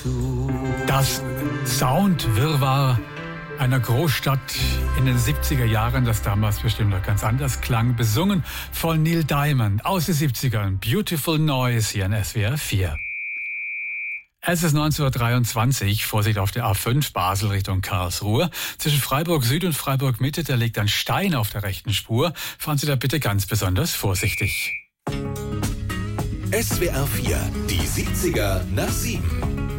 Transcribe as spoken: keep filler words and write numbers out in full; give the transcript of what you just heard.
Das Soundwirrwarr einer Großstadt in den siebziger Jahren, das damals bestimmt noch ganz anders klang, besungen von Neil Diamond aus den siebzigern. Beautiful Noise hier in S W R vier. Es ist neunzehn Uhr dreiundzwanzig, Vorsicht auf der A fünf Basel Richtung Karlsruhe. Zwischen Freiburg Süd und Freiburg Mitte, da liegt ein Stein auf der rechten Spur. Fahren Sie da bitte ganz besonders vorsichtig. S W R vier, die siebziger nach sieben.